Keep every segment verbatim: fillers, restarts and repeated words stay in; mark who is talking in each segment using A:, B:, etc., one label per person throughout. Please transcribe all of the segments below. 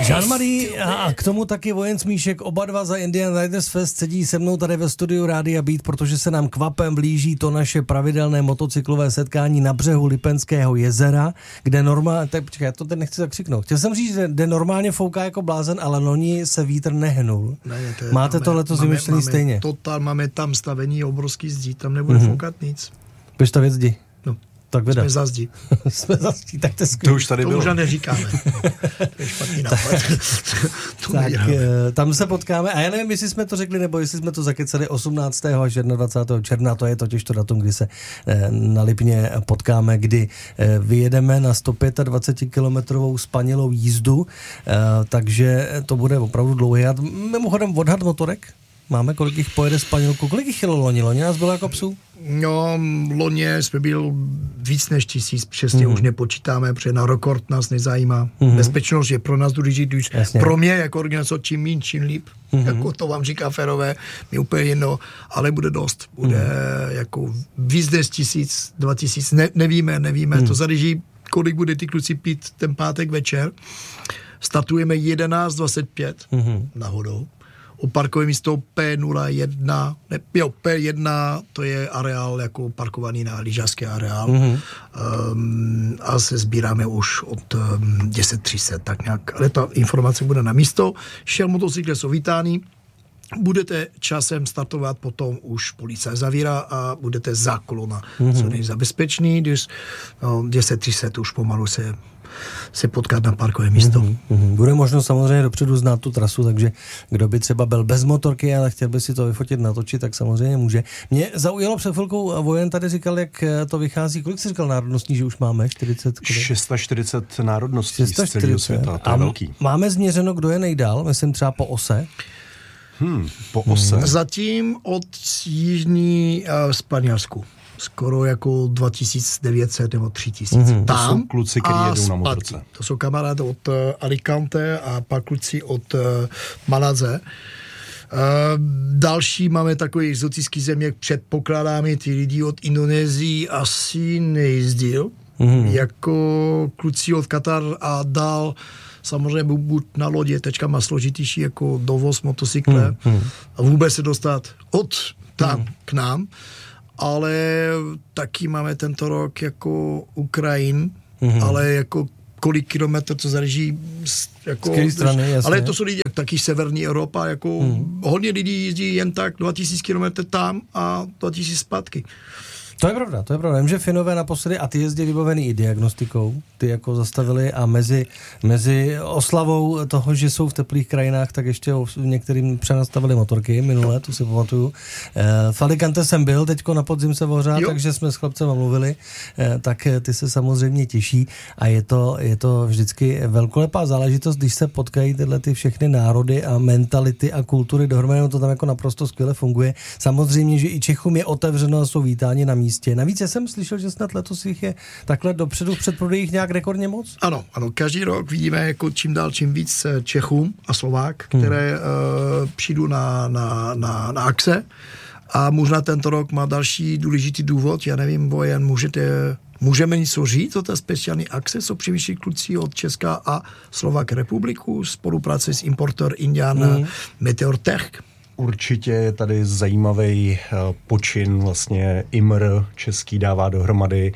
A: Jean-Marie a k tomu taky Vojen Smíšek, oba dva za Indian Riders Fest sedí se mnou tady ve studiu Rádia Beat, protože se nám kvapem blíží to naše pravidelné motocyklové setkání na břehu Lipenského jezera, kde normálně, tak počkej, já to teď nechci zakřiknout. Chtěl jsem říct, že kde normálně fouká jako blázen, ale loni se vítr nehnul. Ne, to je, Máte máme, to letos vymyšlený stejně?
B: Total, máme tam stavení obrovský zdí, tam nebude mm-hmm. foukat nic.
A: Budeš stavět zdi?
B: No.
A: Tak vydá.
B: Jsme za zdí.
A: Jsme za zdí, tak to je skvělé.
C: To už tady
B: to
C: bylo.
B: To už neříkáme. To je špatný nápad.
A: Tak tam se potkáme. A já nevím, jestli jsme to řekli, nebo jestli jsme to zakecali osmnáctého až dvacátého prvního června. To je totiž to datum, kdy se na Lipně potkáme, kdy vyjedeme na sto dvacet pět kilometrovou spanilou jízdu. Takže to bude opravdu dlouhý. A mimochodem odhad motorek? Máme, kolik jich pojede Španělku? Kolik jich jelo loni? Loni nás bylo jako psů?
B: No, loni jsme byl víc než tisíc, přesně mm. už nepočítáme, protože na rekord nás nezajímá. Mm. Bezpečnost je pro nás důležitý, pro mě jako organizace čím míň, čím líp, mm. jako to vám říká Férové, mi úplně jedno, ale bude dost, bude mm. jako víc než tisíc, dva tisíc, ne, nevíme, nevíme, mm. to záleží, kolik bude ty kluci pít ten pátek večer. Startujeme jedenáct dvacet pět mm. náhodou. O parkové místo P nula jedna, ne, jo, P jedna, to je areál jako parkovaný na lyžařský areál. Mm-hmm. Um, a se sbíráme už od um, deset třicet, tak nějak, ale ta informace bude na místo. Shell motocykle jsou vítány, budete časem startovat, potom už policie zavírá a budete za kolona, mm-hmm. co nejsou zabezpečný, když no, deset třicet už pomalu se se potkat na parkové místo. Mm-hmm,
A: mm-hmm. Bude možno samozřejmě dopředu znát tu trasu, takže kdo by třeba byl bez motorky, ale chtěl by si to vyfotit, natočit, tak samozřejmě může. Mě zaujalo před chvilkou, Vojen tady říkal, jak to vychází. Kolik jsi říkal národností, že už máme? čtyřicet?
C: šest set čtyřicet národností z celého světa, to je
A: a
C: velký.
A: Máme změřeno, kdo je nejdál, myslím třeba po ose?
C: Hmm, po ose? Hmm.
B: Zatím od jižní uh, Španělsku. Skoro jako dva tisíce devět set nebo tři tisíce. Mm-hmm. Tam
C: to jsou kluci, kteří jedou na motorce.
B: To jsou kamarádi od uh, Alicante a pak kluci od uh, Malaze. Uh, další máme takový exotický země, předpokládáme ty lidi od Indonésii asi nejezdil. Mm-hmm. Jako kluci od Katar a dál samozřejmě buď na lodě, teďka má složitější jako dovoz motocykle mm-hmm. a vůbec se dostat od tam mm-hmm. k nám. Ale taky máme tento rok jako Ukrajin, mm-hmm. ale jako kolik kilometrů, co záleží jako,
A: strany,
B: ale to jsou lidi, taky severní Evropa, jako mm-hmm. hodně lidí jezdí jen tak dva tisíce kilometrů tam a dva tisíce zpátky.
A: To je pravda, to je pravda. Vím, že Finové naposledy, a ty jezdí vybavený i diagnostikou, ty jako zastavili a mezi, mezi oslavou toho, že jsou v teplých krajinách, tak ještě některým přenastavili motorky minule, tu si pamatuju. E, v Alicante jsem byl, teďko na podzim se vořá, takže jsme s chlapcem mluvili, e, tak ty se samozřejmě těší a je to, je to vždycky velkolepá záležitost, když se potkají tyhle ty všechny národy a mentality a kultury dohromady, to tam jako naprosto skvěle funguje. Samozřejmě, že i Čechům je otevřeno a jsou vítáni na místě. Navíc já jsem slyšel, že snad letos jich je takhle dopředu v předprodejích nějak rekordně moc?
B: Ano, ano, každý rok vidíme jako čím dál čím víc Čechům a Slovák, které hmm. uh, přijdou na, na, na, na akce a možná tento rok má další důležitý důvod, já nevím, Vojen, můžete, můžeme něco říct o té speciální akce, jsou přivyšší kluci od Česka a Slovácké republiku, spolupráce s importer Indian hmm. Meteor Tech.
C: Určitě je tady zajímavý počin, vlastně I M R český dává dohromady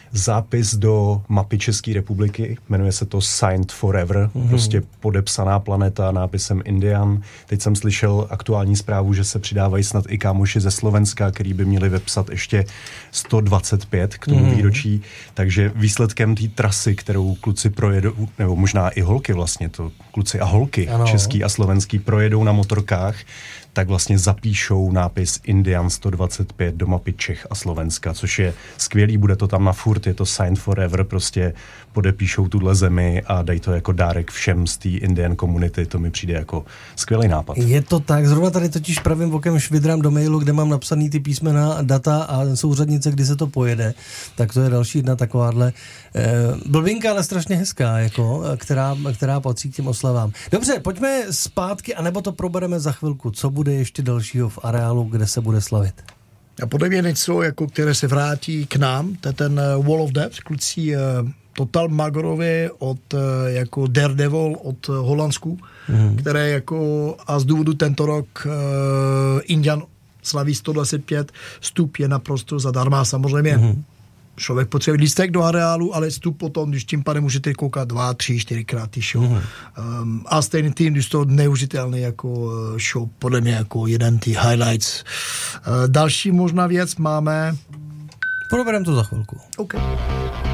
C: zápis do mapy České republiky, jmenuje se to Signed Forever, mm-hmm. prostě podepsaná planeta nápisem Indian. Teď jsem slyšel aktuální zprávu, že se přidávají snad i kámoši ze Slovenska, který by měli vepsat ještě sto dvacet pět k tomu mm-hmm. výročí, takže výsledkem té trasy, kterou kluci projedou, nebo možná i holky vlastně, to kluci a holky ano. český a slovenský projedou na motorkách, tak vlastně zapíšou nápis Indian sto dvacet pět do mapy Čech a Slovenska, což je skvělý, bude to tam na furt, je to Signed Forever, prostě podepíšou tuhle zemi a dají to jako dárek všem z té Indian komunity, to mi přijde jako skvělý nápad.
A: Je to tak, zrovna tady totiž pravým vokem švidrám do mailu, kde mám napsaný ty písmena, data a souřadnice, kdy se to pojede, tak to je další jedna takováhle eh, blbinka, ale strašně hezká, jako, která, která patří k těm oslavám. Dobře, pojďme zpátky, anebo to probereme za chvilku, co bude ještě dalšího v areálu, kde se bude slavit.
B: A podle mě něco, jako, které se vrátí k nám, to je ten Wall of Death, kluci uh, Total Magorovi od jako Daredevil od Holandsku, mm. které jako a z důvodu tento rok uh, Indian slaví sto dvacet pět, vstup je naprosto zadarmo. Samozřejmě mm. člověk potřebuje lístek do areálu, ale vstup potom, když tím pádem můžete koukat dva, tři, čtyřikrát ty show. Mm. Um, a stejný tým, když to neužitelný jako show, podle mě jako jeden ty highlights. Uh, další možná věc máme...
A: Probereme to za chvilku.
B: OK.